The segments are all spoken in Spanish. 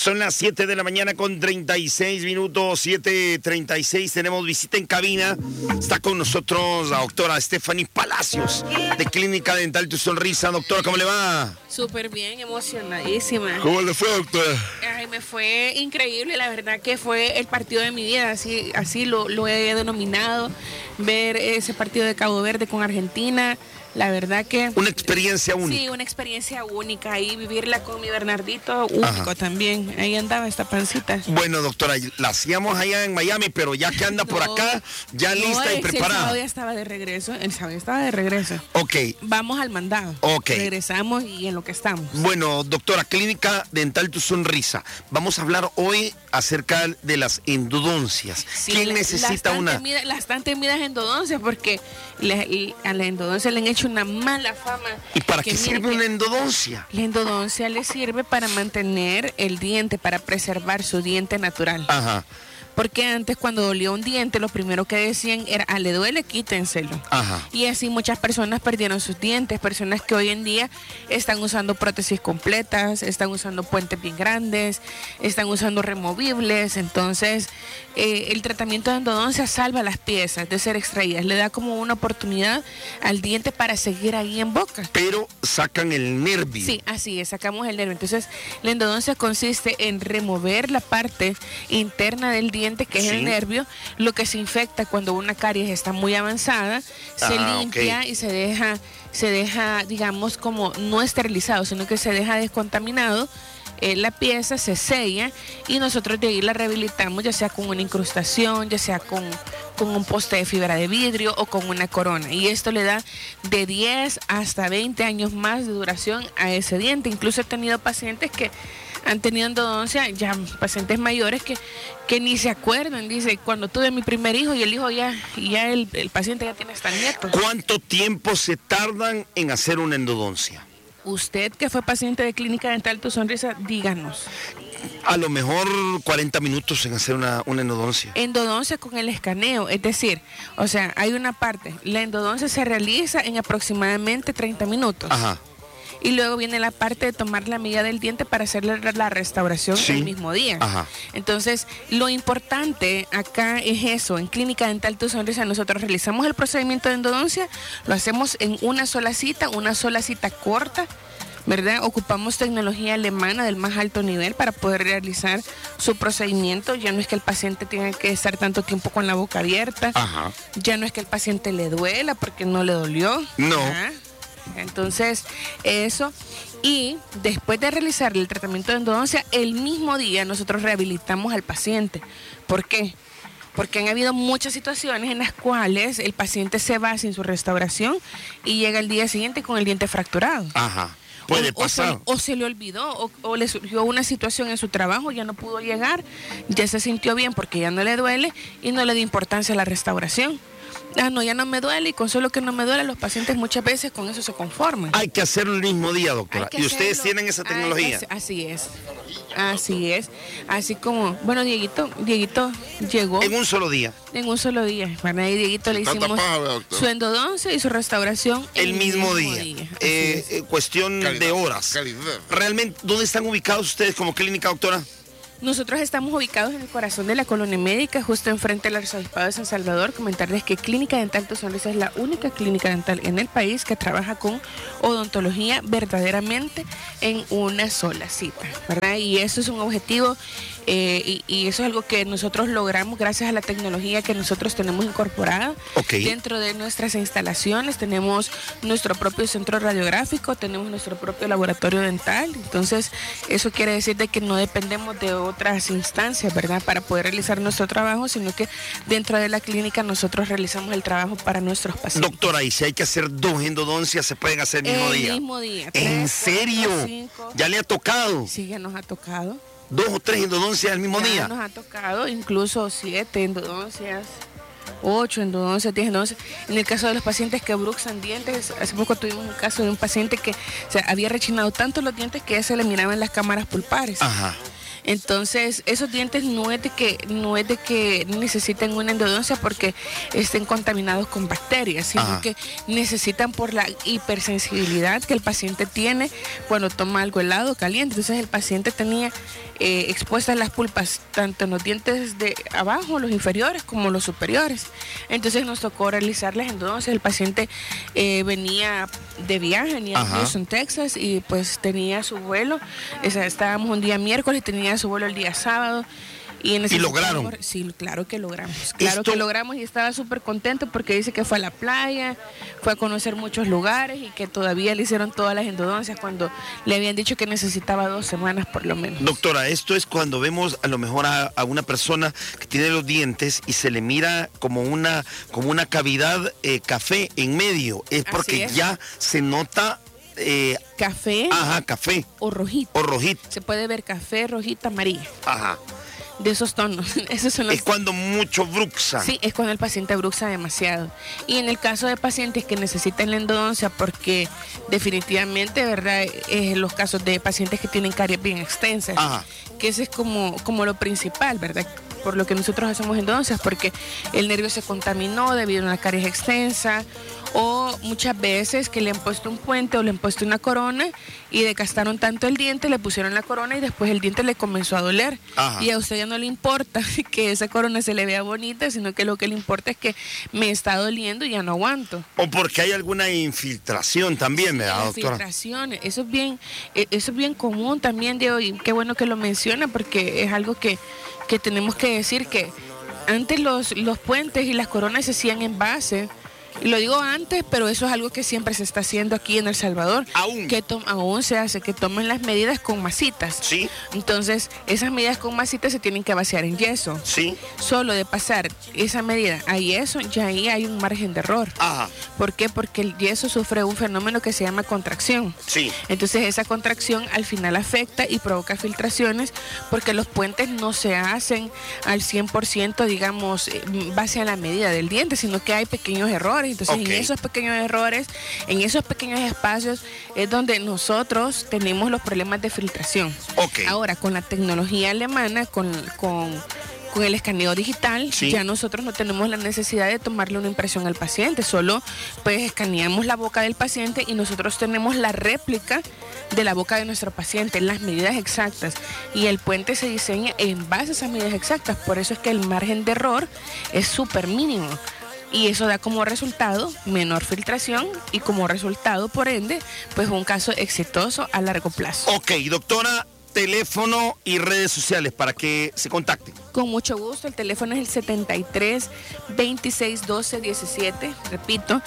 Son las 7 de la mañana con 36 minutos, 7:36. Tenemos visita en cabina. Está con nosotros la doctora Stephanie Palacios, de Clínica Dental Tu Sonrisa. Doctora, ¿cómo le va? Súper bien, emocionadísima. ¿Cómo le fue, doctora? Ay, me fue increíble, la verdad que fue el partido de mi vida, así lo he denominado. Ver ese partido de Cabo Verde con Argentina, la verdad que... Una experiencia única. Sí, una experiencia única, y vivirla con mi Bernardito, único también. Ahí andaba esta pancita. Bueno, doctora, la hacíamos allá en Miami, pero ya que anda por acá, ya lista y preparada. El sábado ya estaba de regreso, Ok. Vamos al mandado. Ok. Regresamos y en lo que estamos. Bueno, doctora, Clínica Dental Tu Sonrisa. Vamos a hablar hoy acerca de las endodoncias. Sí, ¿Quién necesita una? Las tan temidas endodoncias, porque a la endodoncia le han hecho una mala fama. ¿Y para qué sirve una endodoncia? La endodoncia le sirve para mantener el diente, para preservar su diente natural. Ajá. Porque antes, cuando dolía un diente, lo primero que decían era: le duele, quítenselo. Ajá. Y así muchas personas perdieron sus dientes, personas que hoy en día están usando prótesis completas, están usando puentes bien grandes, están usando removibles. Entonces, el tratamiento de endodoncia salva las piezas de ser extraídas, le da como una oportunidad al diente para seguir ahí en boca. Pero sacan el nervio. Sí, así es, sacamos el nervio. Entonces, la endodoncia consiste en remover la parte interna del diente, que es el nervio, lo que se infecta cuando una caries está muy avanzada, se limpia y se deja, digamos, como no esterilizado, sino que se deja descontaminado. La pieza se sella y nosotros de ahí la rehabilitamos, ya sea con una incrustación, ya sea con un poste de fibra de vidrio o con una corona. Y esto le da de 10 hasta 20 años más de duración a ese diente. Incluso he tenido pacientes que han tenido endodoncia, ya pacientes mayores que ni se acuerdan. Dice: cuando tuve mi primer hijo, y el hijo el paciente ya tiene hasta nietos. ¿Cuánto tiempo se tardan en hacer una endodoncia? Usted, que fue paciente de Clínica Dental Tu Sonrisa, díganos. A lo mejor 40 minutos en hacer una endodoncia. Endodoncia con el escaneo, es decir, o sea, hay una parte, la endodoncia se realiza en aproximadamente 30 minutos. Ajá. Y luego viene la parte de tomar la medida del diente para hacer la restauración el mismo día. Ajá. Entonces, lo importante acá es eso. En Clínica Dental Tu Sonrisa nosotros realizamos el procedimiento de endodoncia, lo hacemos en una sola cita corta, ¿verdad? Ocupamos tecnología alemana del más alto nivel para poder realizar su procedimiento. Ya no es que el paciente tenga que estar tanto tiempo con la boca abierta. Ajá. Ya no es que el paciente le duela porque no le dolió. No. Ajá. Entonces, eso. Y después de realizar el tratamiento de endodoncia, el mismo día nosotros rehabilitamos al paciente. ¿Por qué? Porque han habido muchas situaciones en las cuales el paciente se va sin su restauración y llega el día siguiente con el diente fracturado. Ajá. Puede pasar. O se le olvidó, o le surgió una situación en su trabajo, ya no pudo llegar, ya se sintió bien porque ya no le duele y no le da importancia a la restauración. No, ya no me duele, y con solo que no me duele, los pacientes muchas veces con eso se conforman. Hay que hacerlo el mismo día, doctora. Y ustedes tienen esa tecnología. Así es. Así como, bueno, Dieguito llegó. En un solo día. En un solo día. Para ahí Dieguito le hicimos su endodoncia y su restauración el mismo día. Cuestión de horas. Calidad. Realmente, ¿dónde están ubicados ustedes como clínica, doctora? Nosotros estamos ubicados en el corazón de la colonia médica, justo enfrente del Arzobispado de San Salvador. Comentarles que Clínica Dental Tu Sonrisa es la única clínica dental en el país que trabaja con odontología verdaderamente en una sola cita, ¿verdad? Y eso es un objetivo y eso es algo que nosotros logramos gracias a la tecnología que nosotros tenemos incorporada. Dentro de nuestras instalaciones tenemos nuestro propio centro radiográfico, tenemos nuestro propio laboratorio dental. Entonces, eso quiere decir de que no dependemos de otras instancias, ¿verdad?, para poder realizar nuestro trabajo, sino que dentro de la clínica nosotros realizamos el trabajo para nuestros pacientes. Doctora, y si hay que hacer 2 endodoncias, ¿se pueden hacer el mismo día? El mismo día. ¿En serio? 5. ¿Ya le ha tocado? Sí, ya nos ha tocado. 2 o 3 endodoncias al mismo día. Ya nos ha tocado, incluso 7 endodoncias, 8 endodoncias, 10 endodoncias. En el caso de los pacientes que bruxan dientes, hace poco tuvimos un caso de un paciente que había rechinado tanto los dientes que ya se le miraban las cámaras pulpares. Ajá. Entonces, esos dientes no es de que necesiten una endodoncia porque estén contaminados con bacterias, sino que necesitan por la hipersensibilidad que el paciente tiene cuando toma algo helado o caliente. Entonces, el paciente tenía expuestas las pulpas tanto en los dientes de abajo, los inferiores, como los superiores. Entonces, nos tocó realizar las endodoncias. El paciente venía de viaje, venía a Houston, Texas, y pues tenía su vuelo. Estábamos un día miércoles, tenía su vuelo el día sábado. ¿Y lograron? Sí, claro que logramos. Claro que logramos, y estaba súper contento porque dice que fue a la playa, fue a conocer muchos lugares y que todavía le hicieron todas las endodoncias cuando le habían dicho que necesitaba 2 semanas por lo menos. Doctora, esto es cuando vemos a lo mejor a una persona que tiene los dientes y se le mira como una cavidad café en medio. Es porque ya se nota... café. Café. O rojito. Se puede ver café, rojita, amarilla. De esos tonos. Esos son los... Es cuando mucho bruxa. Sí, es cuando el paciente bruxa demasiado. Y en el caso de pacientes que necesitan la endodoncia, porque definitivamente, ¿verdad? Los casos de pacientes que tienen caries bien extensas, que ese es como lo principal, ¿verdad? Por lo que nosotros hacemos endodoncias, porque el nervio se contaminó debido a una caries extensa, o muchas veces que le han puesto un puente o le han puesto una corona y desgastaron tanto el diente, le pusieron la corona y después el diente le comenzó a doler. Y a usted ya no le importa que esa corona se le vea bonita, sino que lo que le importa es que me está doliendo y ya no aguanto. O porque hay alguna infiltración también, ¿verdad, doctora? Infiltración, eso es bien común también, Diego, y qué bueno que lo menciona, porque es algo que tenemos que decir, que antes los puentes y las coronas se hacían en base. Y lo digo antes, pero eso es algo que siempre se está haciendo aquí en El Salvador. Aún se hace, que tomen las medidas con masitas. Sí. Entonces, esas medidas con masitas se tienen que vaciar en yeso. Sí. Solo de pasar esa medida a yeso, ya ahí hay un margen de error. ¿Por qué? Porque el yeso sufre un fenómeno que se llama contracción. Sí. Entonces, esa contracción al final afecta y provoca filtraciones, porque los puentes no se hacen al 100%, digamos, base a la medida del diente, sino que hay pequeños errores. Entonces, en esos pequeños errores, en esos pequeños espacios, es donde nosotros tenemos los problemas de filtración. Ahora, con la tecnología alemana, con el escaneo digital, ya nosotros no tenemos la necesidad de tomarle una impresión al paciente, solo pues escaneamos la boca del paciente y nosotros tenemos la réplica de la boca de nuestro paciente, las medidas exactas, y el puente se diseña en base a esas medidas exactas. Por eso es que el margen de error es súper mínimo. Y eso da como resultado menor filtración y como resultado, por ende, pues un caso exitoso a largo plazo. Doctora, teléfono y redes sociales para que se contacten. Con mucho gusto, el teléfono es el 73 26 12 17, repito,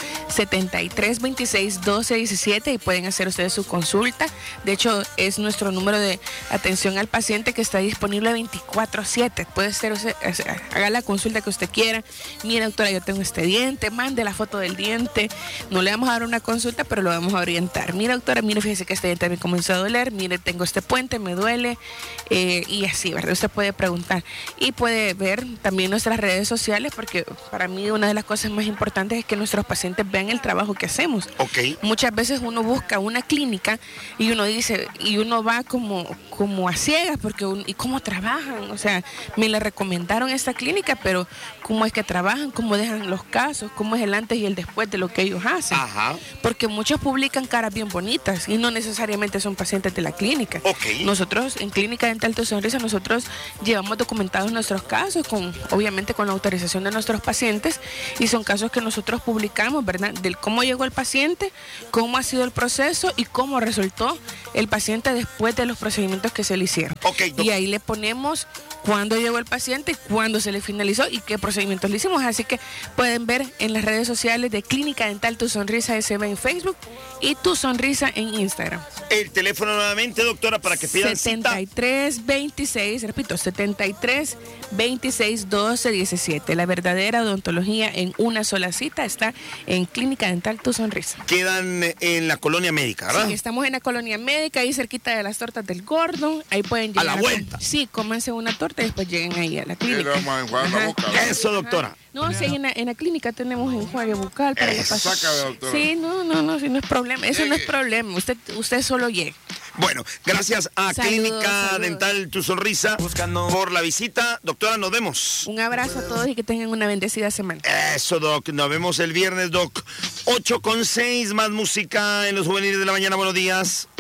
73 26 12 17, y pueden hacer ustedes su consulta. De hecho, es nuestro número de atención al paciente que está disponible 24/7. Puede ser, haga la consulta que usted quiera. Mira, doctora, yo tengo este diente, mande la foto del diente. No le vamos a dar una consulta, pero lo vamos a orientar. Mira, doctora, mire, fíjese que este diente me comenzó a doler, mire, tengo este puente, me duele, y así, ¿verdad? Usted puede preguntar. Y puede ver también nuestras redes sociales, porque para mí una de las cosas más importantes es que nuestros pacientes vean el trabajo que hacemos. Muchas veces uno busca una clínica y uno dice, y uno va como a ciegas, porque ¿y cómo trabajan? O sea, me le recomendaron esta clínica, pero ¿cómo es que trabajan? ¿Cómo dejan los casos? ¿Cómo es el antes y el después de lo que ellos hacen? Porque muchos publican caras bien bonitas y no necesariamente son pacientes de la clínica. Nosotros en Clínica Dental Tu Sonrisa, nosotros llevamos documentados nuestros casos, obviamente con la autorización de nuestros pacientes, y son casos que nosotros publicamos, ¿verdad? Del cómo llegó el paciente, cómo ha sido el proceso y cómo resultó el paciente después de los procedimientos que se le hicieron. Y ahí le ponemos cuándo llegó el paciente, cuándo se le finalizó y qué procedimientos le hicimos. Así que pueden ver en las redes sociales de Clínica Dental Tu Sonrisa SB en Facebook y Tu Sonrisa en Instagram. El teléfono nuevamente, doctora, para que pidan 73 26, repito, 73 26 12 17. La verdadera odontología en una sola cita está en Clínica Dental Tu Sonrisa. Quedan en la Colonia Médica, ¿verdad? Sí, estamos en la Colonia Médica, ahí cerquita de las tortas del Gordo. Ahí pueden llegar. A la vuelta. Sí, cómanse una torta y después lleguen ahí a la clínica. Eso, doctora. No, sí, en la clínica tenemos enjuague bucal para que pase. Sí, no es problema. Eso no es problema. Usted solo llegue. Bueno, gracias a Clínica saludos. Dental Tu Sonrisa por la visita. Doctora, nos vemos. Un abrazo a todos y que tengan una bendecida semana. Eso, Doc. Nos vemos el viernes, Doc. 8:06, más música en los juveniles de la mañana. Buenos días.